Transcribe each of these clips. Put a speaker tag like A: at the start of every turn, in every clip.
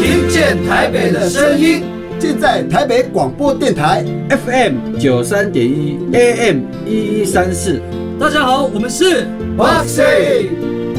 A: 听见台北的声音，
B: 尽在台北广播电台
C: FM 93.1 AM 1134。
A: 大家好，我们是 Boxing。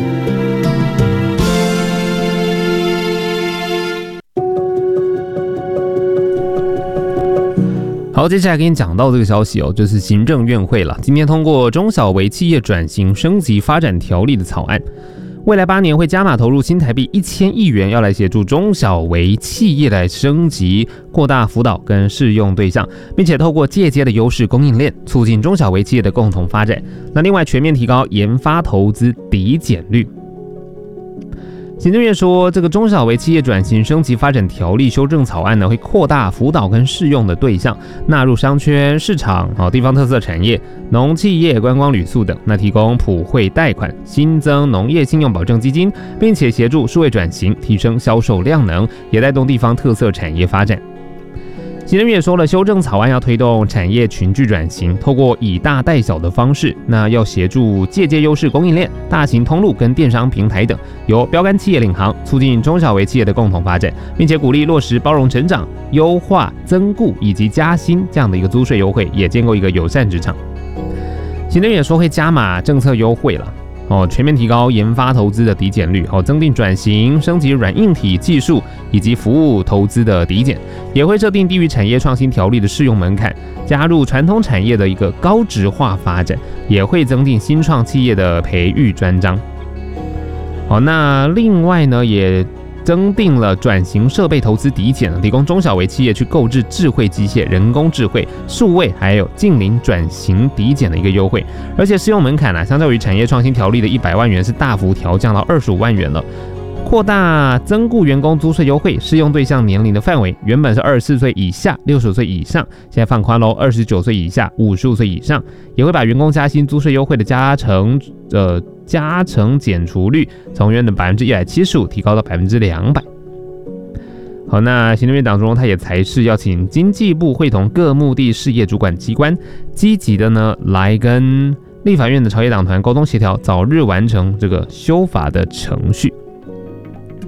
D: 好，接下来跟你讲到这个消息哦，就是行政院会了，今天通过中小微企业转型升级发展条例的草案，未来8年会加码投入新台币1000亿元，要来协助中小微企业来升级、扩大辅导跟适用对象，并且透过借接的优势供应链，促进中小微企业的共同发展。那另外全面提高研发投资抵减率。行政院说，这个中小微企业转型升级发展条例修正草案呢，会扩大辅导跟适用的对象，纳入商圈、市场、地方特色产业、农企业、观光旅宿等，那提供普惠贷款，新增农业信用保证基金，并且协助数位转型，提升销售量能，也带动地方特色产业发展。行政院也说了，修正草案要推动产业群聚转型，透过以大带小的方式，那要协助借接优势供应链、大型通路跟电商平台等，由标杆企业领航，促进中小微企业的共同发展，并且鼓励落实包容成长、优化增雇以及加薪这样的一个租税优惠，也建构一个友善职场。行政院也说会加码政策优惠了。全面提高研发投资的抵减率，增订转型升级软硬体技术以及服务投资的抵减，也会设定地域产业创新条例的适用门槛，加入传统产业的一个高质化发展，也会增订新创企业的培育专章。那另外呢，也增订了转型设备投资抵减，提供中小微企业去购置智慧机械、人工智慧、数位还有近邻转型抵减的一个优惠，而且适用门槛相较于产业创新条例的100万元是大幅调降到25万元了。扩大增雇员工租税优惠适用对象年龄的范围，原本是24岁以下、60岁以上，现在放宽喽，29岁以下、55岁以上，也会把员工加薪租税优惠的加成减除率从原本的175%提高到200%。好，那行政院党中他也裁示要请经济部会同各目的事业主管机关，积极的呢来跟立法院的朝野党团沟通协调，早日完成这个修法的程序。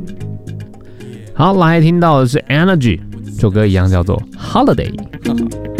D: 好，来听到的是 Energy， 这首歌一样叫做 Holiday。